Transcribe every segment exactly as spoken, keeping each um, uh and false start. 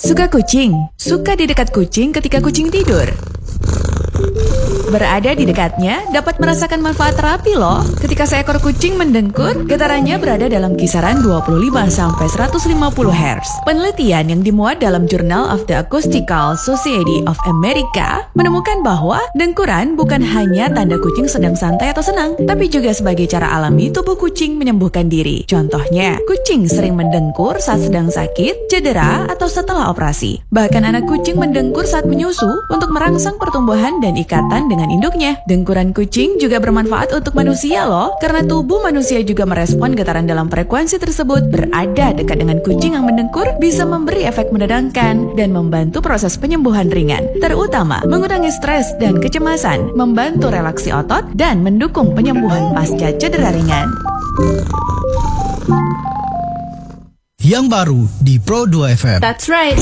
Suka kucing? Suka di dekat kucing ketika kucing tidur? Berada di dekatnya dapat merasakan manfaat terapi loh. Ketika seekor kucing mendengkur, getarannya berada dalam kisaran dua puluh lima sampai seratus lima puluh hertz. Penelitian yang dimuat dalam Journal of the Acoustical Society of America menemukan bahwa dengkuran bukan hanya tanda kucing sedang santai atau senang, tapi juga sebagai cara alami tubuh kucing menyembuhkan diri. Contohnya, kucing sering mendengkur saat sedang sakit, cedera, atau setelah operasi. Bahkan anak kucing mendengkur saat menyusu untuk merangsang pertumbuhan dan ikatan dengan induknya. Dengkuran kucing juga bermanfaat untuk manusia loh, karena tubuh manusia juga merespon getaran dalam frekuensi tersebut. Berada dekat dengan kucing yang mendengkur bisa memberi efek menenangkan dan membantu proses penyembuhan ringan, terutama mengurangi stres dan kecemasan, membantu relaksi otot, dan mendukung penyembuhan pasca cedera ringan. Yang baru di Pro dua F M. That's right.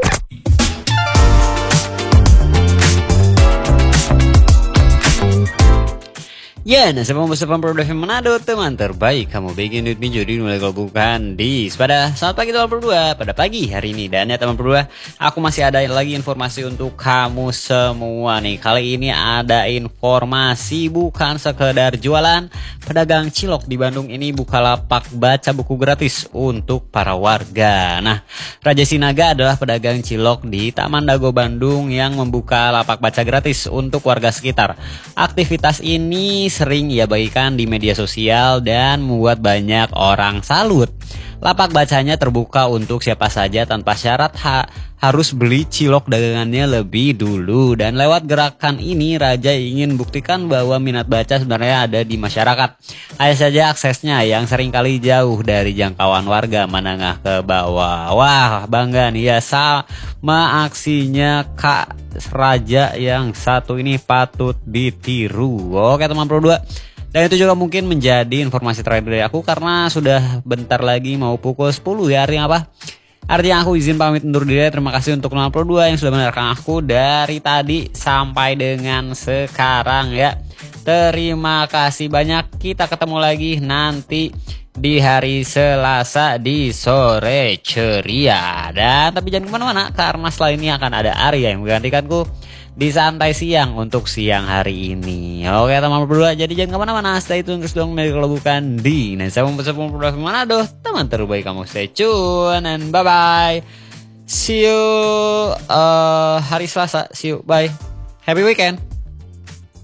Ya, nah sebelum bersama Pro dua F M Manado, teman terbaik kamu bikin duit minggu di mulai bukan di pada selamat pagi teman Pro dua pada pagi hari ini. Dan ya teman Pro dua, aku masih ada lagi informasi untuk kamu semua nih. Kali ini ada informasi bukan sekedar jualan. Pedagang cilok di Bandung ini buka lapak baca buku gratis untuk para warga. Nah, Raja Sinaga adalah pedagang cilok di Taman Dago Bandung yang membuka lapak baca gratis untuk warga sekitar. Aktivitas ini sering ia bagikan di media sosial dan membuat banyak orang salut. Lapak bacanya terbuka untuk siapa saja tanpa syarat ha- harus beli cilok dagangannya lebih dulu. Dan lewat gerakan ini Raja ingin buktikan bahwa minat baca sebenarnya ada di masyarakat. Hanya saja aksesnya yang seringkali jauh dari jangkauan warga menengah ke bawah. Wah, bangga nih ya sama aksinya Kak Raja yang satu ini patut ditiru. Oke teman Pro dua. Dan itu juga mungkin menjadi informasi terakhir dari aku karena sudah bentar lagi mau pukul sepuluh ya. Artinya apa? Artinya aku izin pamit undur diri. Terima kasih untuk teman Pro dua yang sudah mendengarkan aku dari tadi sampai dengan sekarang ya. Terima kasih banyak. Kita ketemu lagi nanti di hari Selasa di sore ceria. Dan tapi jangan kemana-mana karena setelah ini akan ada Arya yang menggantikanku di santai siang untuk siang hari ini. Oke teman berdua, jadi jangan kemana-mana, stay tune terus dong dari kalau bukan di Nah saya mau bersama Manado, teman terbaik kamu, stay tune and bye bye. See you uh, hari Selasa, see you, bye, happy weekend.